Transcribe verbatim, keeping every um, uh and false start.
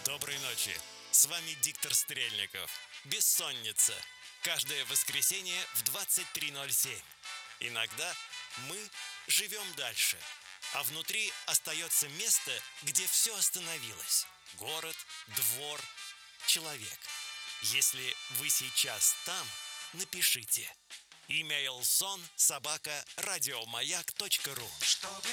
Доброй ночи. С вами диктор Стрельников. Бессонница. Каждое воскресенье в двадцать три ноль семь. Иногда мы живем дальше, а внутри остается место, где все остановилось. Город, двор, человек. Если вы сейчас там, напишите. Имейл сон собака радиомаяк точка ру. Чтобы